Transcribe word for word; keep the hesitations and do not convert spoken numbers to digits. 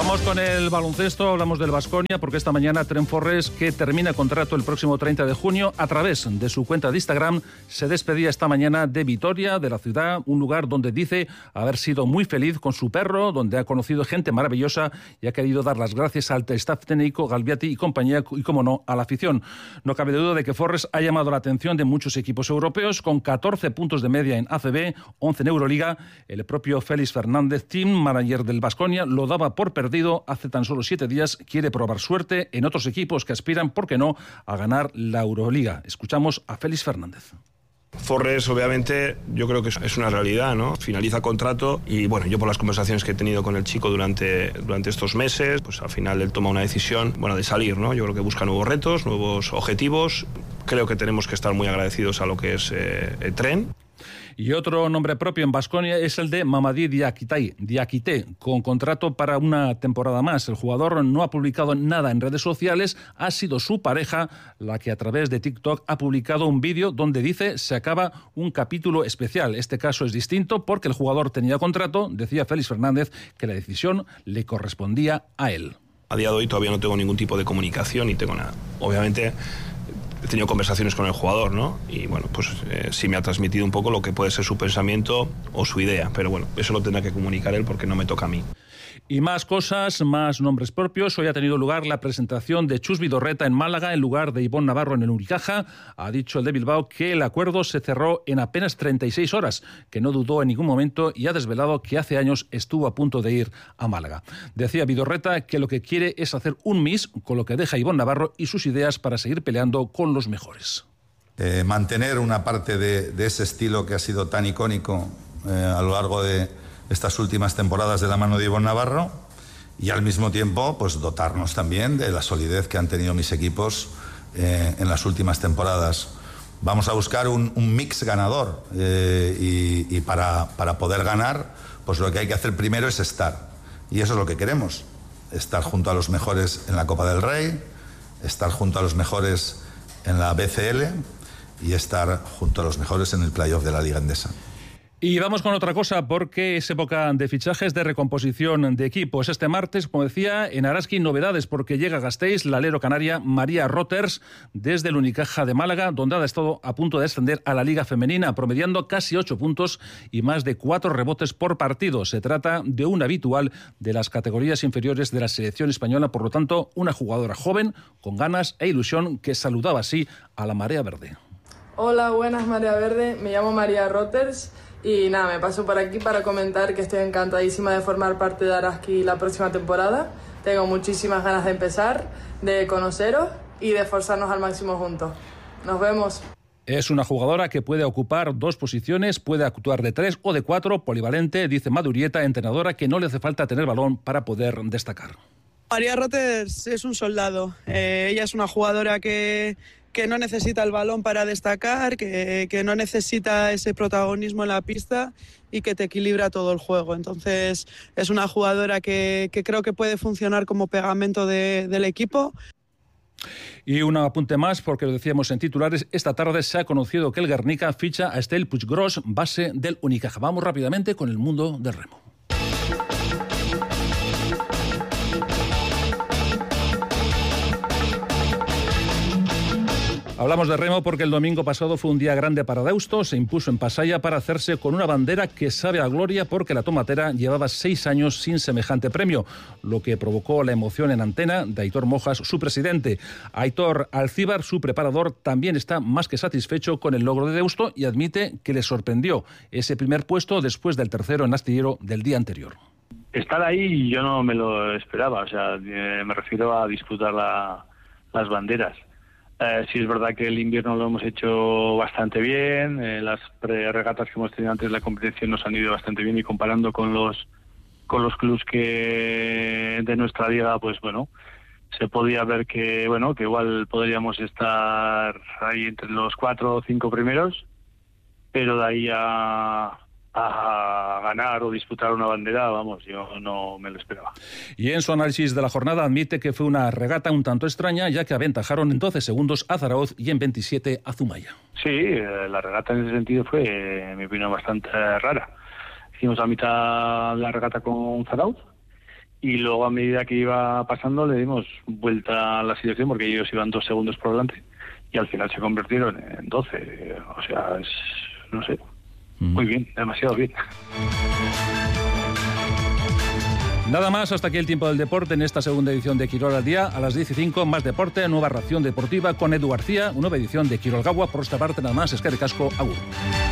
Vamos con el baloncesto, hablamos del Baskonia porque esta mañana Trent Forrest, que termina contrato el próximo treinta de junio, a través de su cuenta de Instagram se despedía esta mañana de Vitoria, de la ciudad, un lugar donde dice haber sido muy feliz con su perro, donde ha conocido gente maravillosa y ha querido dar las gracias al staff técnico, Galbiati y compañía y, como no, a la afición. No cabe duda de que Forrest ha llamado la atención de muchos equipos europeos con catorce puntos de media en A C B, once en Euroliga. El propio Félix Fernández, team manager del Baskonia, lo daba por perdido hace tan solo siete días. Quiere probar suerte en otros equipos que aspiran, ¿por qué no?, a ganar la Euroliga. Escuchamos a Félix Fernández. Forrest, obviamente, yo creo que es una realidad, ¿no? Finaliza contrato y, bueno, yo por las conversaciones que he tenido con el chico durante, durante estos meses, pues al final él toma una decisión, bueno, de salir, ¿no? Yo creo que busca nuevos retos, nuevos objetivos. Creo que tenemos que estar muy agradecidos a lo que es eh, Trent. Y otro nombre propio en Baskonia es el de Mamadi Diakité, Diakité, con contrato para una temporada más. El jugador no ha publicado nada en redes sociales, ha sido su pareja la que a través de TikTok ha publicado un vídeo donde dice se acaba un capítulo especial. Este caso es distinto porque el jugador tenía contrato, decía Félix Fernández que la decisión le correspondía a él. A día de hoy todavía no tengo ningún tipo de comunicación ni tengo nada. Obviamente he tenido conversaciones con el jugador, ¿no? Y bueno, pues eh, sí me ha transmitido un poco lo que puede ser su pensamiento o su idea, pero bueno, eso lo tendrá que comunicar él porque no me toca a mí. Y más cosas, más nombres propios. Hoy ha tenido lugar la presentación de Chus Vidorreta en Málaga en lugar de Ivonne Navarro en el Unicaja. Ha dicho el de Bilbao que el acuerdo se cerró en apenas treinta y seis horas, que no dudó en ningún momento y ha desvelado que hace años estuvo a punto de ir a Málaga. Decía Vidorreta que lo que quiere es hacer un mix con lo que deja Ivonne Navarro y sus ideas para seguir peleando con los mejores. Eh, mantener una parte de, de ese estilo que ha sido tan icónico eh, a lo largo de estas últimas temporadas de la mano de Ivonne Navarro y al mismo tiempo pues dotarnos también de la solidez que han tenido mis equipos eh, en las últimas temporadas. Vamos a buscar un, un mix ganador eh, y, y para, para poder ganar pues lo que hay que hacer primero es estar, y eso es lo que queremos, estar junto a los mejores en la Copa del Rey, estar junto a los mejores en la B C L y estar junto a los mejores en el playoff de la Liga Endesa. Y vamos con otra cosa, porque es época de fichajes, de recomposición de equipos. Este martes, como decía, en Araski novedades, porque llega a Gasteiz la alero canaria María Roters desde el Unicaja de Málaga, donde ha estado a punto de ascender a la Liga Femenina, promediando casi ocho puntos y más de cuatro rebotes por partido. Se trata de un habitual de las categorías inferiores de la selección española, por lo tanto, una jugadora joven, con ganas e ilusión, que saludaba así a la Marea Verde. Hola, buenas Marea Verde, me llamo María Roters. Y nada, me paso por aquí para comentar que estoy encantadísima de formar parte de Araski la próxima temporada. Tengo muchísimas ganas de empezar, de conoceros y de esforzarnos al máximo juntos. Nos vemos. Es una jugadora que puede ocupar dos posiciones, puede actuar de tres o de cuatro, polivalente, dice Madurieta, entrenadora, que no le hace falta tener balón para poder destacar. María Roters es un soldado. Eh, ella es una jugadora que... que no necesita el balón para destacar, que, que no necesita ese protagonismo en la pista y que te equilibra todo el juego. Entonces es una jugadora que, que creo que puede funcionar como pegamento de, del equipo. Y un apunte más, porque lo decíamos en titulares, esta tarde se ha conocido que el Guernica ficha a Estelle Puiggròs, base del Unicaja. Vamos rápidamente con el mundo del remo. Hablamos de remo porque el domingo pasado fue un día grande para Deusto, se impuso en Pasaia para hacerse con una bandera que sabe a gloria porque la tomatera llevaba seis años sin semejante premio, lo que provocó la emoción en antena de Aitor Mojas, su presidente. Aitor Alcíbar, su preparador, también está más que satisfecho con el logro de Deusto y admite que le sorprendió ese primer puesto después del tercero en astillero del día anterior. Estar ahí yo no me lo esperaba, o sea, eh, me refiero a disputar la, las banderas. Eh, sí es verdad que el invierno lo hemos hecho bastante bien, eh, las pre-regatas que hemos tenido antes de la competición nos han ido bastante bien y comparando con los con los clubs que de nuestra liga, pues bueno, se podía ver que bueno que igual podríamos estar ahí entre los cuatro o cinco primeros, pero de ahí a a ganar o disputar una bandera, vamos, yo no me lo esperaba. Y en su análisis de la jornada admite que fue una regata un tanto extraña, ya que aventajaron en doce segundos a Zarauz y en veintisiete a Zumaya. Sí, la regata en ese sentido fue, en mi opinión, bastante rara. Hicimos a mitad la regata con Zarauz y luego a medida que iba pasando le dimos vuelta a la situación porque ellos iban dos segundos por delante y al final se convirtieron en doce. O sea, es, no sé, muy bien, demasiado bien. Nada más, hasta aquí el tiempo del deporte en esta segunda edición de Quirol al Día. A las diez y cinco, más deporte, nueva ración deportiva con Edu García, una nueva edición de Quirol Gaua. Por esta parte, nada más, eskerrik asko, agur.